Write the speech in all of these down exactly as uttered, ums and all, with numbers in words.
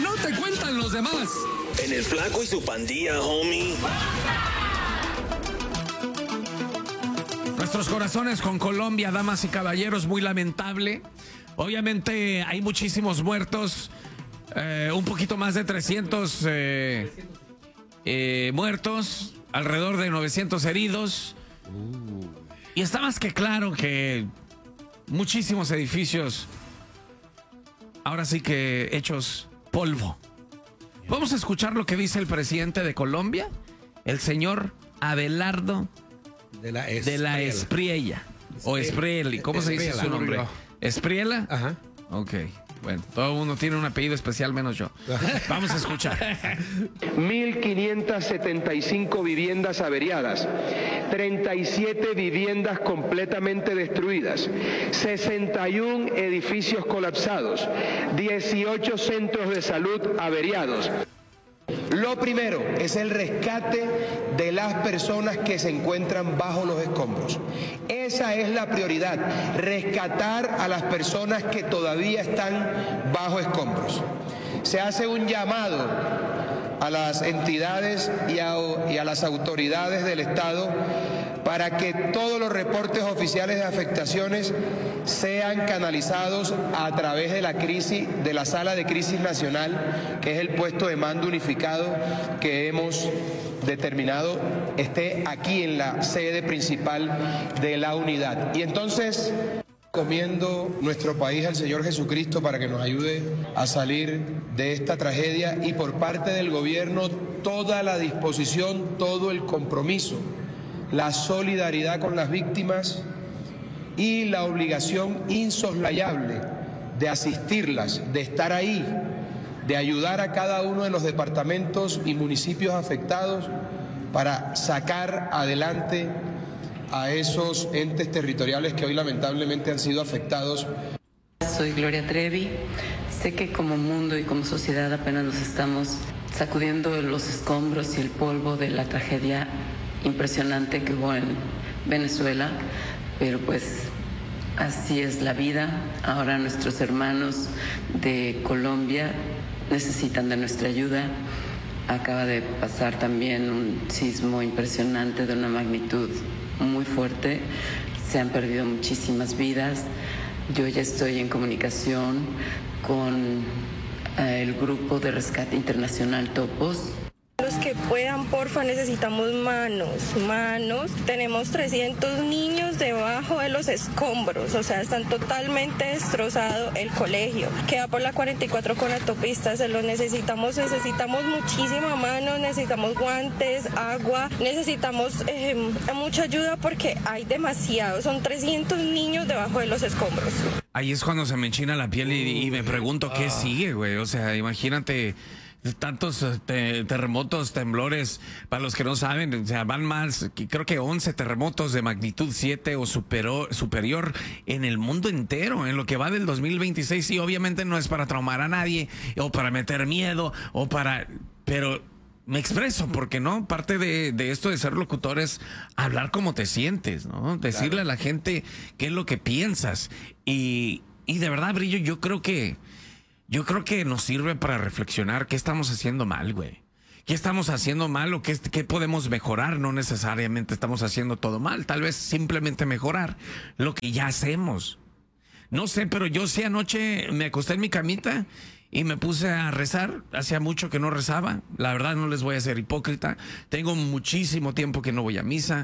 no te cuentan los demás. En el Flaco y su pandilla, homie. Nuestros corazones con Colombia, damas y caballeros, muy lamentable. Obviamente hay muchísimos muertos, eh, un poquito más de trescientos eh, eh, muertos, alrededor de novecientos heridos. Uh. Y está más que claro que muchísimos edificios, ahora sí que hechos polvo. Vamos a escuchar lo que dice el presidente de Colombia, el señor Abelardo de la, de la Espriella. O Esprieli, ¿cómo se dice su nombre? ¿Espriela? Ajá. Ok, bueno, todo el mundo tiene un apellido especial menos yo. Vamos a escuchar. mil quinientas setenta y cinco viviendas averiadas, treinta y siete viviendas completamente destruidas, sesenta y uno edificios colapsados, dieciocho centros de salud averiados. Lo primero es el rescate de las personas que se encuentran bajo los escombros. Esa es la prioridad, rescatar a las personas que todavía están bajo escombros. Se hace un llamado a las entidades y a, y a las autoridades del Estado para que todos los reportes oficiales de afectaciones sean canalizados a través de la crisis, de la Sala de Crisis Nacional, que es el puesto de mando unificado que hemos determinado esté aquí en la sede principal de la unidad. Y entonces, encomiendo nuestro país al Señor Jesucristo para que nos ayude a salir de esta tragedia, y por parte del gobierno toda la disposición, todo el compromiso, la solidaridad con las víctimas y la obligación insoslayable de asistirlas, de estar ahí, de ayudar a cada uno de los departamentos y municipios afectados para sacar adelante a esos entes territoriales que hoy lamentablemente han sido afectados. Soy Gloria Trevi. Sé que como mundo y como sociedad apenas nos estamos sacudiendo los escombros y el polvo de la tragedia impresionante que hubo en Venezuela, pero pues así es la vida. Ahora nuestros hermanos de Colombia necesitan de nuestra ayuda. Acaba de pasar también un sismo impresionante de una magnitud muy fuerte. Se han perdido muchísimas vidas. Yo ya estoy en comunicación con eh, el grupo de rescate internacional Topos. Los que puedan, porfa, necesitamos manos, manos. Tenemos trescientos niños debajo de los escombros, o sea, están totalmente destrozado el colegio. Queda por la cuarenta y cuatro con autopista, se lo necesitamos, necesitamos muchísima mano, necesitamos guantes, agua, necesitamos eh, mucha ayuda porque hay demasiado, son trescientos niños debajo de los escombros. Ahí es cuando se me enchina la piel y, y me pregunto qué sigue, güey, o sea, imagínate... Tantos te, terremotos, temblores, para los que no saben, o sea, van más, creo que once terremotos de magnitud siete o superior, superior en el mundo entero, en lo que va del dos mil veintiséis, y obviamente no es para traumar a nadie, o para meter miedo, o para... pero me expreso, porque no, parte de, de esto de ser locutor es hablar cómo te sientes, ¿no? Decirle claro a la gente qué es lo que piensas, y, y de verdad, Brillo, yo creo que Yo creo que nos sirve para reflexionar qué estamos haciendo mal, güey. ¿Qué estamos haciendo mal o qué, qué podemos mejorar? No necesariamente estamos haciendo todo mal. Tal vez simplemente mejorar lo que ya hacemos. No sé, pero yo sí anoche me acosté en mi camita y me puse a rezar. Hacía mucho que no rezaba. La verdad, no les voy a ser hipócrita. Tengo muchísimo tiempo que no voy a misa.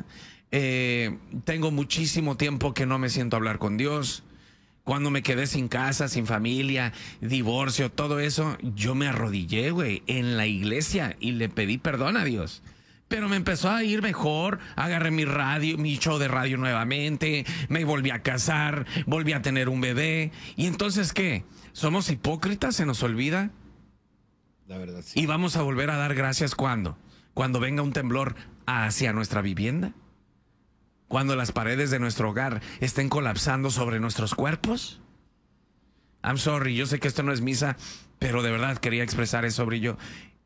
Eh, tengo muchísimo tiempo que no me siento a hablar con Dios. Cuando me quedé sin casa, sin familia, divorcio, todo eso, yo me arrodillé, güey, en la iglesia y le pedí perdón a Dios. Pero me empezó a ir mejor, agarré mi radio, mi show de radio nuevamente, me volví a casar, volví a tener un bebé. ¿Y entonces qué? ¿Somos hipócritas? ¿Se nos olvida? La verdad, sí. ¿Y vamos a volver a dar gracias cuándo? ¿Cuando venga un temblor hacia nuestra vivienda? ¿Cuando las paredes de nuestro hogar estén colapsando sobre nuestros cuerpos? I'm sorry, yo sé que esto no es misa, pero de verdad quería expresar eso, Brillo.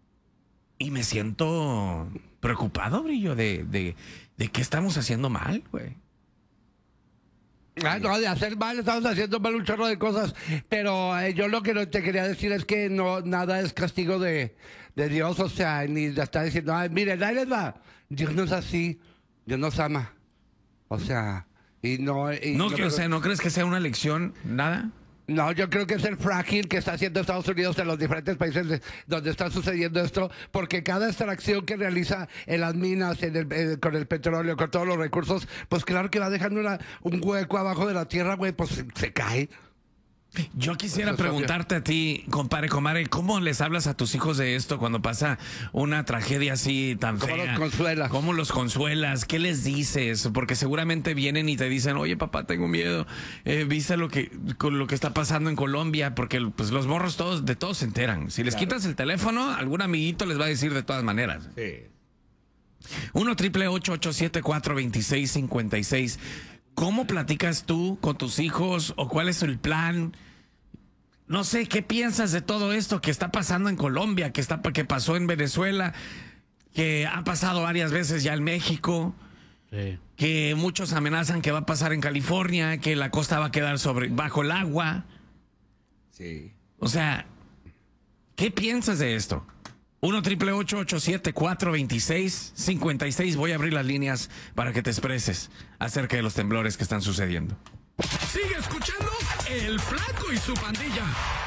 Y me siento preocupado, Brillo, de, de, de qué estamos haciendo mal, güey. Ah, no, de hacer mal, estamos haciendo mal un chorro de cosas. Pero eh, yo lo que no te quería decir es que no nada es castigo de, de Dios, o sea, ni está diciendo, ay, miren, ahí les va. Dios no es así, Dios nos ama. O sea, y no... Y no, no que, o sea, ¿no crees que sea una lección? ¿Nada? No, yo creo que es el fracking que está haciendo Estados Unidos en los diferentes países de, donde está sucediendo esto, porque cada extracción que realiza en las minas, en el, eh, con el petróleo, con todos los recursos, pues claro que va dejando una, un hueco abajo de la tierra, güey, pues se, se cae. Yo quisiera Pues preguntarte a ti, compadre, comadre, ¿cómo les hablas a tus hijos de esto cuando pasa una tragedia así tan ¿Cómo fea? los consuelas? ¿Cómo los consuelas? ¿Qué les dices? Porque seguramente vienen y te dicen, oye, papá, tengo miedo. Eh, ¿Viste lo que, con lo que está pasando en Colombia? Porque pues, los morros todos, de todos se enteran. Si les Claro. quitas el teléfono, algún amiguito les va a decir de todas maneras. Sí. uno triple ocho ocho siete cuatro dos seis cinco seis. ¿Cómo platicas tú con tus hijos o cuál es el plan? No sé, ¿qué piensas de todo esto que está pasando en Colombia, que está que pasó en Venezuela, que ha pasado varias veces ya en México, Sí. que muchos amenazan que va a pasar en California, que la costa va a quedar sobre bajo el agua? Sí. O sea, ¿qué piensas de esto? uno triple ocho ocho siete cuatro dos seis cinco seis. Voy a abrir las líneas para que te expreses acerca de los temblores que están sucediendo. Sigue escuchando El Flaco y su Pandilla.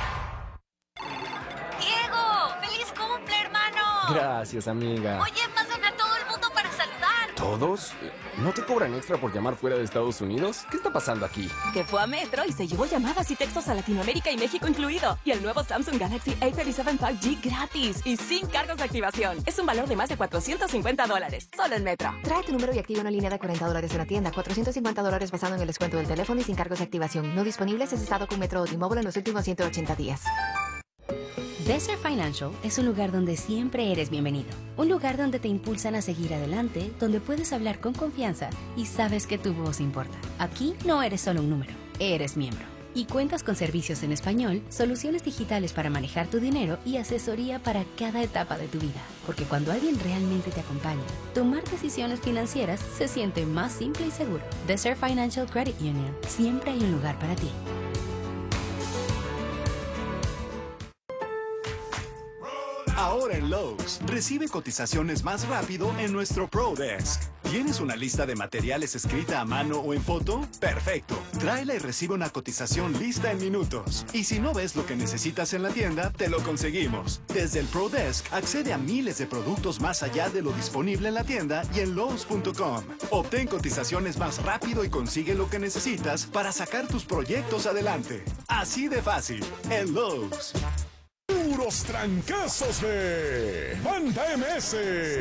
¡Diego! ¡Feliz cumple, hermano! Gracias, amiga. Oye, pasan a todo el mundo para saludar. ¿Todos? ¿No te cobran extra por llamar fuera de Estados Unidos? ¿Qué está pasando aquí? Que fue a Metro y se llevó llamadas y textos a Latinoamérica y México incluido. Y el nuevo Samsung Galaxy A treinta y siete cinco G gratis y sin cargos de activación. Es un valor de más de cuatrocientos cincuenta dólares. Solo en Metro. Trae tu número y activa una línea de cuarenta dólares en la tienda. cuatrocientos cincuenta dólares basado en el descuento del teléfono y sin cargos de activación. No disponibles si has estado con Metro o T-Mobile en los últimos ciento ochenta días. Desert Financial es un lugar donde siempre eres bienvenido. Un lugar donde te impulsan a seguir adelante, donde puedes hablar con confianza y sabes que tu voz importa. Aquí no eres solo un número, eres miembro. Y cuentas con servicios en español, soluciones digitales para manejar tu dinero y asesoría para cada etapa de tu vida. Porque cuando alguien realmente te acompaña, tomar decisiones financieras se siente más simple y seguro. Desert Financial Credit Union. Siempre hay un lugar para ti. Ahora en Lowe's, recibe cotizaciones más rápido en nuestro Pro Desk. ¿Tienes una lista de materiales escrita a mano o en foto? Perfecto. Tráela y recibe una cotización lista en minutos. Y si no ves lo que necesitas en la tienda, te lo conseguimos. Desde el Pro Desk, accede a miles de productos más allá de lo disponible en la tienda y en Lowe's punto com. Obtén cotizaciones más rápido y consigue lo que necesitas para sacar tus proyectos adelante. Así de fácil, en Lowe's. Puros trancazos de Banda M S.